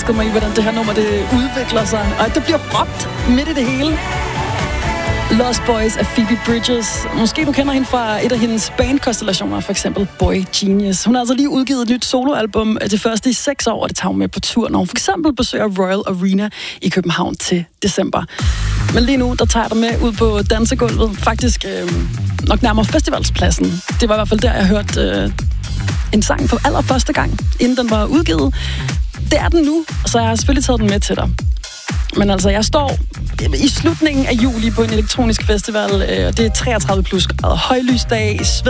elsket mig i, hvordan det her nummer det udvikler sig. Og at det bliver råbt midt i det hele. Lost Boys af Phoebe Bridgers. Måske du kender hende fra et af hendes bandkonstellationer, for eksempel Boy Genius. Hun har altså lige udgivet et nyt soloalbum, det første i 6 år, og det tager hun med på tur, når hun for eksempel besøger Royal Arena i København til december. Men lige nu, der tager jeg dig med ud på dansegulvet. Faktisk nok nærmere festivalspladsen. Det var i hvert fald der, jeg hørte en sang for allerførste gang, inden den var udgivet. Det er den nu, så jeg har selvfølgelig taget den med til dig. Men altså, jeg står i slutningen af juli på en elektronisk festival, og det er 33 plus grader højlysdag,